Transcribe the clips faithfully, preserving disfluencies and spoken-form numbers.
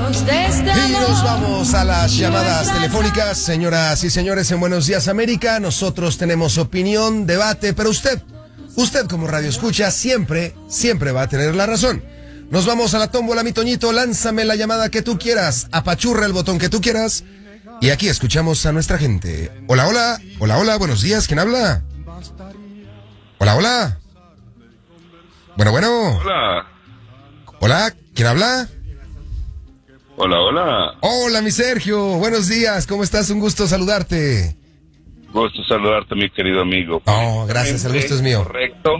Y nos vamos a las llamadas telefónicas. Señoras y señores, en Buenos Días América, nosotros tenemos opinión, debate, pero usted, usted como radio escucha, siempre, siempre va a tener la razón. Nos vamos a la tómbola, mi Toñito, lánzame la llamada que tú quieras, apachurra el botón que tú quieras, y aquí escuchamos a nuestra gente. Hola, hola, hola, hola, buenos días, ¿quién habla? Hola, hola. Bueno, bueno. Hola. Hola, ¿quién habla? Hola, hola. Hola, mi Sergio, buenos días, ¿cómo estás? Un gusto saludarte. Gusto saludarte, mi querido amigo. Oh, gracias, el gusto es mío. Correcto.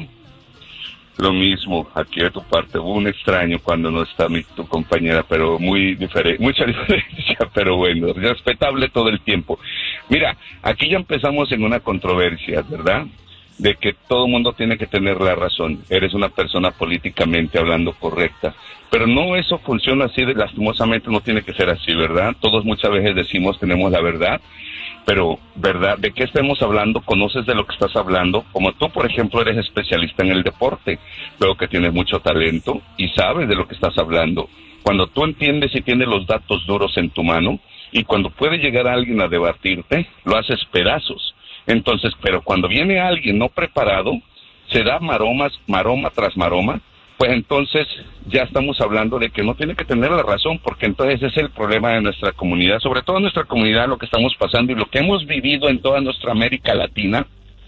Lo mismo, aquí de tu parte. Hubo un extraño cuando no está mi, tu compañera, pero muy diferente, mucha diferencia, pero bueno, respetable todo el tiempo. Mira, aquí ya empezamos en una controversia, ¿verdad? De que todo el mundo tiene que tener la razón. Eres una persona políticamente hablando correcta. Pero no, eso funciona así, de, lastimosamente no tiene que ser así, ¿verdad? Todos muchas veces decimos tenemos la verdad, pero, ¿verdad? ¿De qué estamos hablando? ¿Conoces de lo que estás hablando? Como tú, por ejemplo, eres especialista en el deporte, veo que tienes mucho talento y sabes de lo que estás hablando. Cuando tú entiendes y tienes los datos duros en tu mano, y cuando puede llegar alguien a debatirte, lo haces pedazos. Entonces, pero cuando viene alguien no preparado, se da maromas, maroma tras maroma, pues entonces ya estamos hablando de que no tiene que tener la razón, porque entonces ese es el problema de nuestra comunidad, sobre todo nuestra comunidad, lo que estamos pasando y lo que hemos vivido en toda nuestra América Latina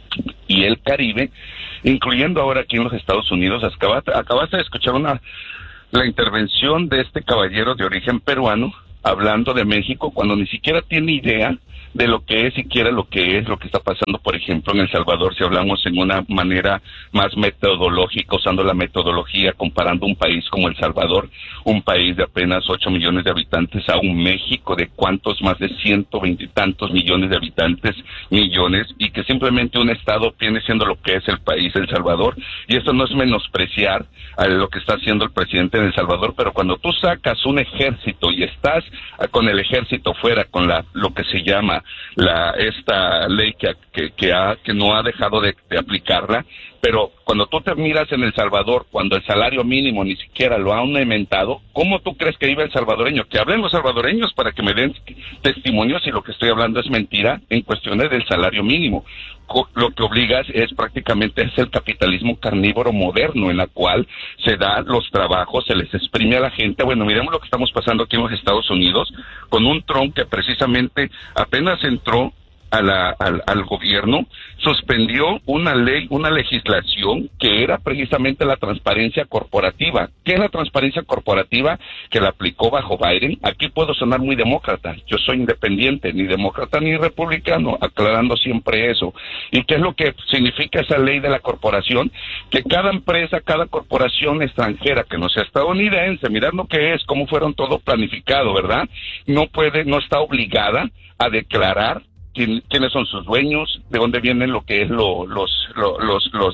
y el Caribe, incluyendo ahora aquí en los Estados Unidos. Acabaste, acabaste de escuchar una la intervención de este caballero de origen peruano, hablando de México, cuando ni siquiera tiene idea de lo que es, siquiera lo que es, lo que está pasando, por ejemplo, en El Salvador, si hablamos en una manera más metodológica, usando la metodología, comparando un país como El Salvador, un país de apenas ocho millones de habitantes, a un México de cuántos, más de ciento veinte y tantos millones de habitantes, millones, y que simplemente un estado viene siendo lo que es el país El Salvador, y esto no es menospreciar a lo que está haciendo el presidente de El Salvador, pero cuando tú sacas un ejército y estás con el ejército fuera, con la lo que se llama la esta ley que que, que, ha, que no ha dejado de, de aplicarla, pero cuando tú te miras en El Salvador, cuando el salario mínimo ni siquiera lo han aumentado, ¿cómo tú crees que vive el salvadoreño? Que hablen los salvadoreños para que me den testimonios si lo que estoy hablando es mentira en cuestiones del salario mínimo. Lo que obligas es prácticamente es el capitalismo carnívoro moderno, en la cual se da los trabajos, se les exprime a la gente. Bueno, miremos lo que estamos pasando aquí en los Estados Unidos, con un Trump que precisamente apenas entró a la, al, al gobierno, suspendió una ley, una legislación que era precisamente la transparencia corporativa. ¿Qué es la transparencia corporativa? Que la aplicó bajo Biden. Aquí puedo sonar muy demócrata, yo soy independiente, ni demócrata ni republicano, aclarando siempre eso. ¿Y qué es lo que significa esa ley de la corporación? Que cada empresa, cada corporación extranjera que no sea estadounidense, mirad lo que es, cómo fueron todo planificado, ¿verdad? No puede, no está obligada a declarar quién, quiénes son sus dueños, de dónde vienen lo que es lo, los, lo, los, los,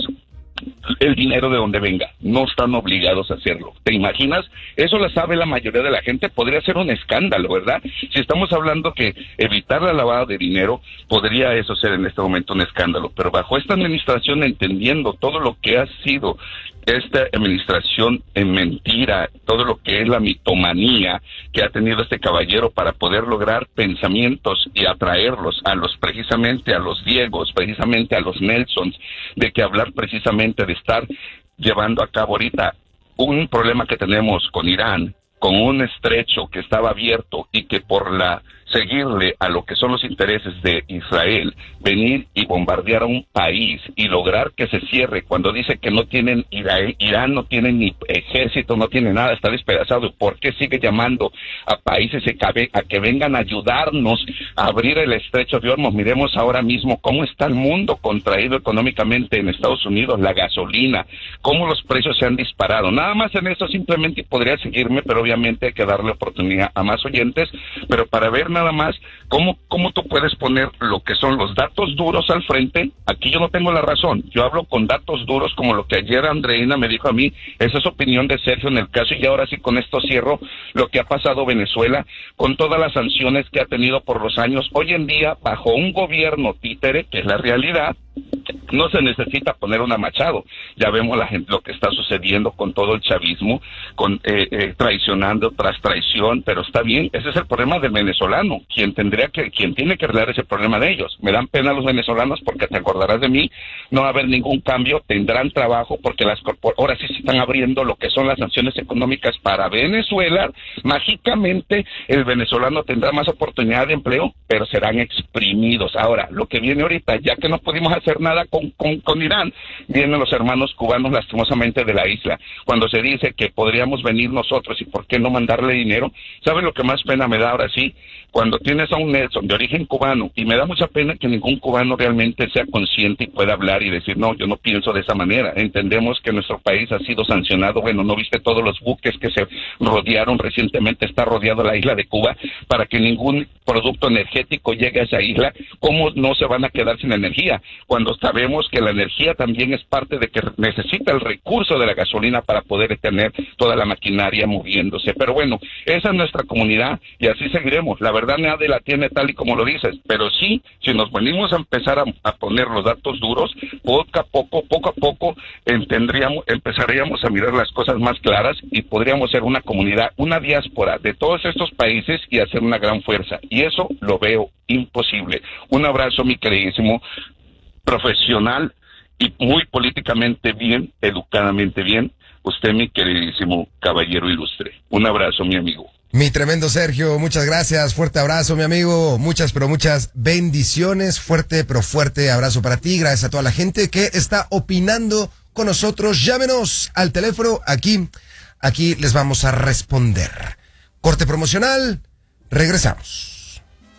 el dinero de donde venga. No están obligados a hacerlo. ¿Te imaginas? Eso lo sabe la mayoría de la gente. Podría ser un escándalo, ¿verdad? Si estamos hablando que evitar la lavada de dinero, podría eso ser en este momento un escándalo. Pero bajo esta administración, entendiendo todo lo que ha sido esta administración en mentira, todo lo que es la mitomanía que ha tenido este caballero para poder lograr pensamientos y atraerlos a los, precisamente a los Diegos, precisamente a los Nelsons, de que hablar precisamente de estar llevando a cabo ahorita un problema que tenemos con Irán, con un estrecho que estaba abierto y que por la seguirle a lo que son los intereses de Israel, venir y bombardear a un país y lograr que se cierre cuando dice que no tienen, Irán no tiene ni ejército, no tiene nada, está despedazado. ¿Por qué sigue llamando a países a que vengan a ayudarnos a abrir el estrecho de Hormuz? Miremos ahora mismo cómo está el mundo contraído económicamente en Estados Unidos, la gasolina, cómo los precios se han disparado. Nada más en eso simplemente podría seguirme, pero obviamente hay que darle oportunidad a más oyentes, pero para ver nada más cómo, cómo tú puedes poner lo que son los datos duros al frente. Aquí yo no tengo la razón, yo hablo con datos duros como lo que ayer Andreina me dijo a mí. Esa es opinión de Sergio en el caso, y ahora sí con esto cierro lo que ha pasado Venezuela con todas las sanciones que ha tenido por los años. Hoy en día, bajo un gobierno títere, que es la realidad, No se necesita poner una Machado. Ya vemos la gente, lo que está sucediendo con todo el chavismo, con eh, eh, traicionando tras traición, pero está bien, ese es el problema del venezolano, quien tendría que, quien tiene que arreglar ese problema de ellos. Me dan pena los venezolanos porque te acordarás de mí, no va a haber ningún cambio, tendrán trabajo porque las corpor- ahora sí se están abriendo lo que son las sanciones económicas para Venezuela. Mágicamente el venezolano tendrá más oportunidad de empleo, pero serán exprimidos. Ahora, lo que viene ahorita, ya que no pudimos hacer nada Con, con, con Irán, vienen los hermanos cubanos lastimosamente de la isla. Cuando se dice que podríamos venir nosotros y por qué no mandarle dinero, ¿saben lo que más pena me da ahora sí? Cuando tienes a un Nelson de origen cubano, y me da mucha pena que ningún cubano realmente sea consciente y pueda hablar y decir, no, yo no pienso de esa manera. Entendemos que nuestro país ha sido sancionado, bueno, ¿no viste todos los buques que se rodearon recientemente? Está rodeado la isla de Cuba para que ningún producto energético llegue a esa isla. ¿Cómo no se van a quedar sin energía? Cuando sabemos que la energía también es parte de que necesita el recurso de la gasolina para poder tener toda la maquinaria moviéndose. Pero bueno, esa es nuestra comunidad y así seguiremos. La verdad nadie la tiene tal y como lo dices, pero sí, si nos venimos a empezar a, a poner los datos duros, poco a poco, poco a poco, entendríamos, empezaríamos a mirar las cosas más claras y podríamos ser una comunidad, una diáspora de todos estos países y hacer una gran fuerza. Y eso lo veo imposible. Un abrazo, mi queridísimo, profesional y muy políticamente bien, educadamente bien, usted, mi queridísimo caballero ilustre. Un abrazo, mi amigo. Mi tremendo Sergio, muchas gracias, fuerte abrazo, mi amigo, muchas pero muchas bendiciones, fuerte pero fuerte abrazo para ti, gracias a toda la gente que está opinando con nosotros. Llámenos al teléfono, aquí, aquí les vamos a responder. Corte promocional, regresamos.